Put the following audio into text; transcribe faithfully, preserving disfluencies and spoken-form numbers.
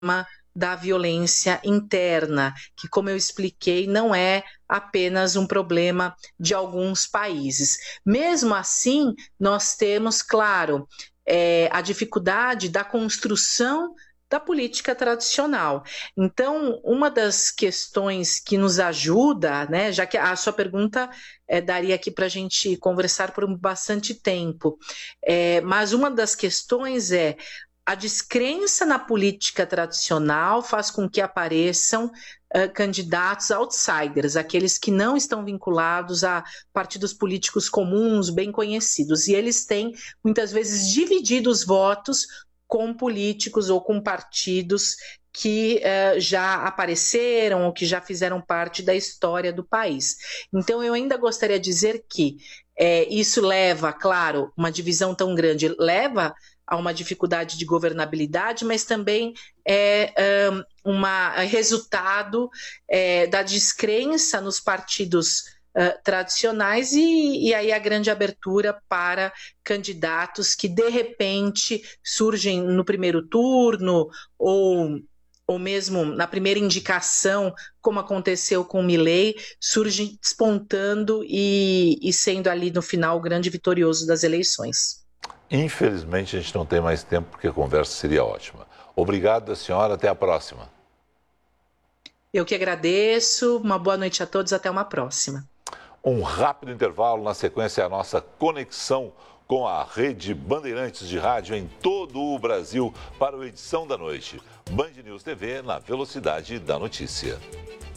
da violência interna, que, como eu expliquei, não é apenas um problema de alguns países. Mesmo assim, nós temos, claro, é, a dificuldade da construção da política tradicional. Então, uma das questões que nos ajuda, né, já que a sua pergunta é, daria aqui para a gente conversar por bastante tempo, é, mas uma das questões é a descrença na política tradicional faz com que apareçam uh, candidatos outsiders, aqueles que não estão vinculados a partidos políticos comuns, bem conhecidos, e eles têm muitas vezes dividido os votos com políticos ou com partidos que uh, já apareceram ou que já fizeram parte da história do país. Então, eu ainda gostaria de dizer que é, isso leva, claro, uma divisão tão grande, leva a uma dificuldade de governabilidade, mas também é um uma, resultado é, da descrença nos partidos uh, tradicionais e, e aí a grande abertura para candidatos que, de repente, surgem no primeiro turno ou, ou mesmo na primeira indicação, como aconteceu com o Milei, surgem despontando e, e sendo ali, no final, o grande vitorioso das eleições. Infelizmente, a gente não tem mais tempo, porque a conversa seria ótima. Obrigado, senhora. Até a próxima. Eu que agradeço. Uma boa noite a todos. Até uma próxima. Um rápido intervalo. Na sequência, a nossa conexão com a rede Bandeirantes de rádio em todo o Brasil para a edição da noite. Band News T V na velocidade da notícia.